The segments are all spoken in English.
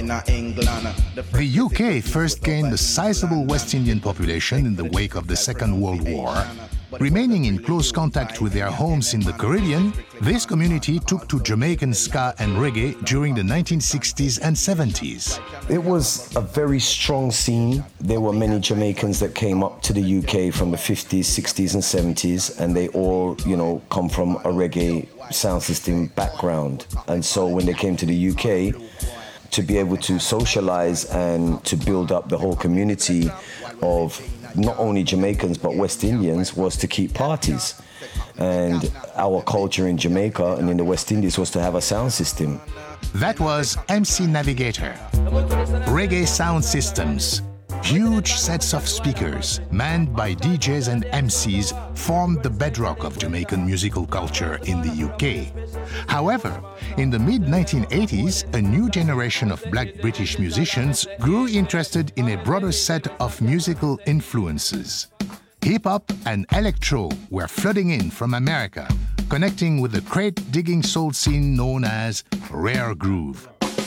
The UK first gained a sizable West Indian population in the wake of the Second World War. Remaining in close contact with their homes in the Caribbean, this community took to Jamaican ska and reggae during the 1960s and 70s. It was a very strong scene. There were many Jamaicans that came up to the UK from the 50s, 60s and 70s, and they all, come from a reggae sound system background. And so when they came to the UK, to be able to socialize and to build up the whole community of not only Jamaicans but West Indians was to keep parties. And our culture in Jamaica and in the West Indies was to have a sound system. That was MC Navigator. Reggae sound systems, huge sets of speakers manned by DJs and MCs, formed the bedrock of Jamaican musical culture in the UK. However, in the mid-1980s, a new generation of black British musicians grew interested in a broader set of musical influences. Hip-hop and electro were flooding in from America, connecting with the crate-digging soul scene known as Rare Groove.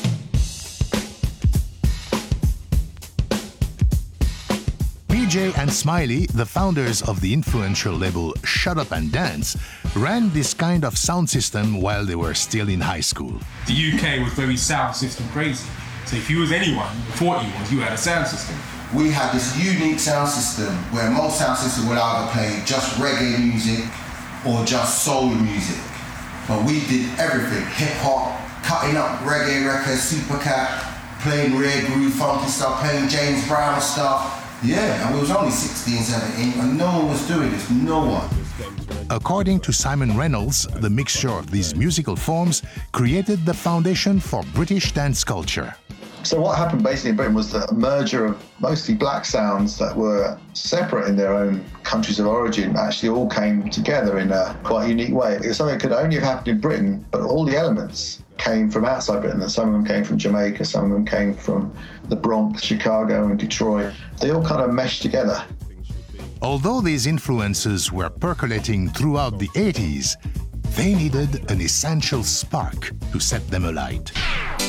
PJ and Smiley, the founders of the influential label Shut Up and Dance, ran this kind of sound system while they were still in high school. The UK was very sound system crazy. So if you was anyone, thought you had a sound system. We had this unique sound system where most sound systems would either play just reggae music or just soul music. But we did everything, hip-hop, cutting up reggae records, Supercat, playing Rare Groove, funky stuff, playing James Brown stuff. Yeah, and we was only 16, 17, and no one was doing this, no one. According to Simon Reynolds, the mixture of these musical forms created the foundation for British dance culture. So what happened basically in Britain was the merger of mostly black sounds that were separate in their own countries of origin actually all came together in a quite unique way. It was something that could only have happened in Britain, but all the elements came from outside Britain. And some of them came from Jamaica, some of them came from the Bronx, Chicago and Detroit. They all kind of meshed together. Although these influences were percolating throughout the 80s, they needed an essential spark to set them alight.